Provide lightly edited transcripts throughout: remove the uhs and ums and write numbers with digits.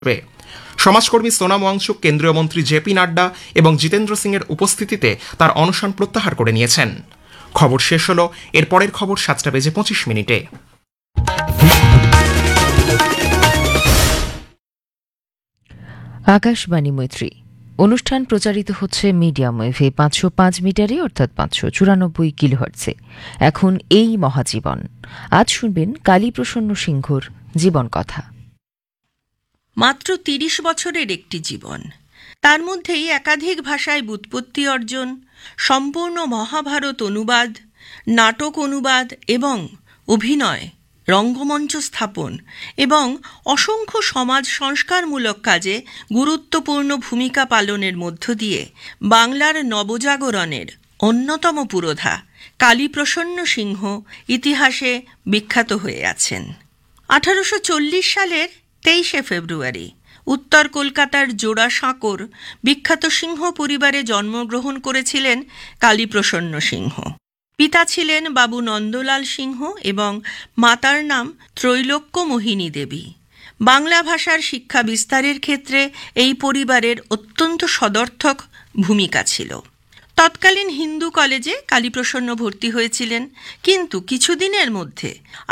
সমাজকর্মী সোনাম ওয়াংচুক, কেন্দ্রীয় মন্ত্রী জেপি নাড্ডা এবং জিতেন্দ্র সিংয়ের উপস্থিতিতে তার অনশন প্রত্যাহার করে নিয়েছেন। খবর শেষ হল। এর পরের খবর 7:25। আকাশবাণী মৈত্রী অনুষ্ঠান প্রচারিত হচ্ছে মিডিয়াম ওয়েভে 505 মিটারে অর্থাৎ 594 কিলোহার্টজে। এখন এই মহাজীবন। আজ শুনবেন কালীপ্রসন্ন সিংহর জীবন কথা। মাত্র 30 বছরের একটি জীবন, তার মধ্যেই একাধিক ভাষায় ব্যুৎপত্তি অর্জন, সম্পূর্ণ মহাভারত অনুবাদ, নাটক অনুবাদ এবং অভিনয়, রঙ্গমঞ্চ স্থাপন এবং অসংখ্য সমাজ সংস্কারমূলক কাজে গুরুত্বপূর্ণ ভূমিকা পালনের মধ্য দিয়ে বাংলার নবজাগরণের অন্যতম পুরোধা কালীপ্রসন্ন সিংহ ইতিহাসে বিখ্যাত হয়ে আছেন। 1840 সালের 23 ফেব্রুয়ারি উত্তর কলকাতার জোড়াসাঁকোর বিখ্যাত সিংহ পরিবারে জন্মগ্রহণ করেছিলেন কালীপ্রসন্ন সিংহ। পিতা ছিলেন বাবু নন্দলাল সিংহ এবং মাতার নাম ত্রৈলোক্য মোহিনী দেবী। বাংলা ভাষার শিক্ষা বিস্তারের ক্ষেত্রে এই পরিবারের অত্যন্ত সদর্থক ভূমিকা ছিল। তৎকালীন হিন্দু কলেজে কালীপ্রসন্ন ভর্তি হয়েছিলেন, কিন্তু কিছুদিনের মধ্যে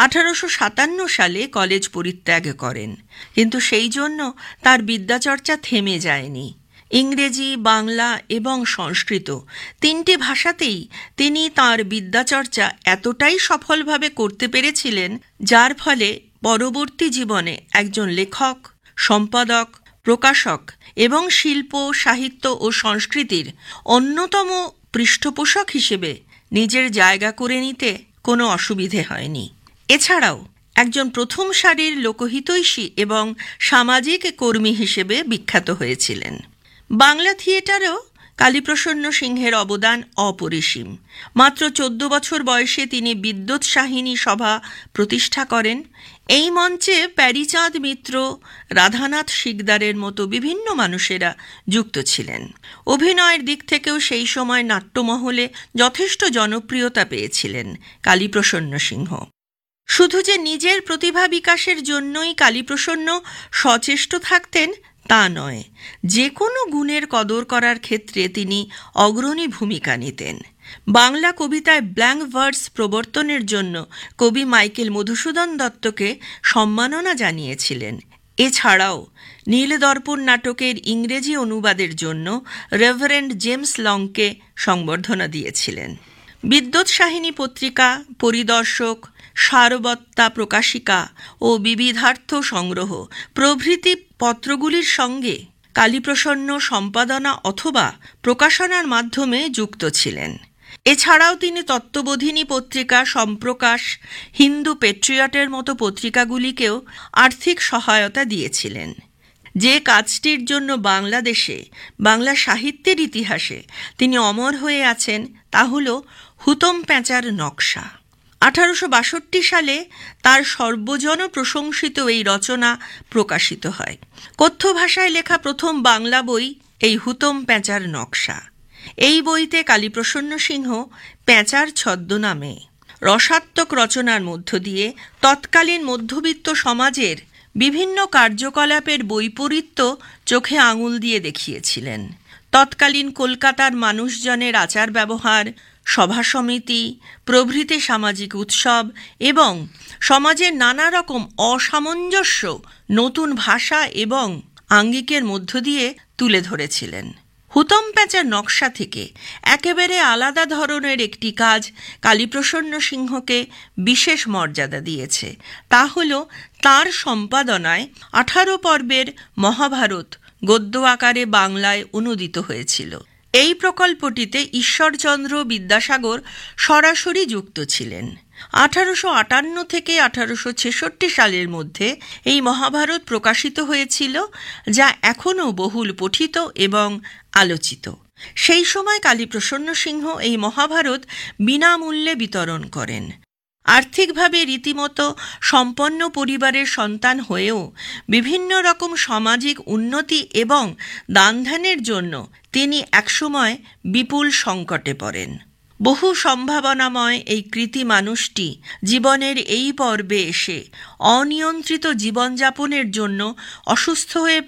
1857 সালে কলেজ পরিত্যাগ করেন। কিন্তু সেই জন্য তার বিদ্যাচর্চা থেমে যায়নি। ইংরেজি, বাংলা এবং সংস্কৃত তিনটি ভাষাতেই তিনি তাঁর বিদ্যাচর্চা এতটাই সফলভাবে করতে পেরেছিলেন, যার ফলে পরবর্তী জীবনে একজন লেখক, সম্পাদক, প্রকাশক এবং শিল্প, সাহিত্য ও সংস্কৃতির অন্যতম পৃষ্ঠপোষক হিসেবে নিজের জায়গা করে নিতে কোনো অসুবিধে হয়নি। এছাড়াও একজন প্রথম সারির লোকহিতৈষী এবং সামাজিক কর্মী হিসেবে বিখ্যাত হয়েছিলেন। বাংলা থিয়েটারেও কালীপ্রসন্ন সিংহের অবদান অপরিসীম। মাত্র 14 বছর বয়সে তিনি বিদ্যোৎসাহিনী সভা প্রতিষ্ঠা করেন। এই মঞ্চে প্যারীচাঁদ মিত্র, রাধানাথ শিকদারের মতো বিভিন্ন মানুষেরা যুক্ত ছিলেন। অভিনয়ের দিক থেকেও সেই সময় নাট্যমহলে যথেষ্ট জনপ্রিয়তা পেয়েছিলেন কালীপ্রসন্ন সিংহ। শুধু যে নিজের প্রতিভা বিকাশের জন্যই কালীপ্রসন্ন সচেষ্ট থাকতেন তা নয়, যে কোনো গুণের কদর করার ক্ষেত্রে তিনি অগ্রণী ভূমিকা নিতেন। বাংলা কবিতায় ব্ল্যাঙ্ক ভার্স প্রবর্তনের জন্য কবি মাইকেল মধুসূদন দত্তকে সম্মাননা জানিয়েছিলেন। এছাড়াও নীলদর্পণ নাটকের ইংরেজি অনুবাদের জন্য রেভারেন্ড জেমস লংকে সংবর্ধনা দিয়েছিলেন। বিদ্যোৎসাহিনী পত্রিকা, পরিদর্শক, সারবত্তা প্রকাশিকা ও বিবিধার্থ সংগ্রহ প্রভৃতি পত্রগুলির সঙ্গে কালীপ্রসন্ন সম্পাদনা অথবা প্রকাশনার মাধ্যমে যুক্ত ছিলেন। এছাড়াও তিনি তত্ত্ববোধিনী পত্রিকা, সম্প্রকাশ, হিন্দু পেট্রিয়টের মতো পত্রিকাগুলিকেও আর্থিক সহায়তা দিয়েছিলেন। যে কাজটির জন্য বাংলাদেশে, বাংলা সাহিত্যের ইতিহাসে তিনি অমর হয়ে আছেন তা হল হুতম প্যাঁচার নকশা। 1862 সালে তার সর্বজন প্রশংসিত এই রচনা প্রকাশিত হয়। কথ্য ভাষায় লেখা প্রথম বাংলা বই এই হুতম প্যাঁচার নকশা। এই বইতে কালীপ্রসন্ন সিংহ প্যাঁচার ছদ্মনামে রসাত্মক রচনার মধ্য দিয়ে তৎকালীন মধ্যবিত্ত সমাজের বিভিন্ন কার্যকলাপের বৈপরীত্য চোখে আঙুল দিয়ে দেখিয়েছিলেন। তৎকালীন কলকাতার মানুষজনের আচার ব্যবহার, সভা সমিতি প্রভৃতি সামাজিক উৎসব এবং সমাজের নানা রকম অসামঞ্জস্য নতুন ভাষা এবং আঙ্গিকের মধ্য দিয়ে তুলে ধরেছিলেন। হুতম প্যাঁচার নকশা থেকে একেবারে আলাদা ধরনের একটি কাজ কালীপ্রসন্ন সিংহকে বিশেষ মর্যাদা দিয়েছে। তা হল তাঁর সম্পাদনায় 18 পর্বের মহাভারত গদ্য আকারে বাংলায় অনুদিত হয়েছিল। এই প্রকল্পটিতে ঈশ্বরচন্দ্র বিদ্যাসাগর সরাসরি যুক্ত ছিলেন। 1858 থেকে 1866 সালের মধ্যে এই মহাভারত প্রকাশিত হয়েছিল, যা এখনও বহুল পঠিত এবং আলোচিত। সেই সময় কালীপ্রসন্ন সিংহ এই মহাভারত বিনামূল্যে বিতরণ করেন। আর্থিকভাবে রীতিমতো সম্পন্ন পরিবারের সন্তান হয়েও বিভিন্ন রকম সামাজিক উন্নতি এবং দানধ্যানের জন্য তিনি একসময় বিপুল সংকটে পড়েন। বহু সম্ভাবনাময় এই কৃতি মানুষটি জীবনের এই পর্বে এসে অনিয়ন্ত্রিত জীবনযাপনের জন্য অসুস্থ হয়ে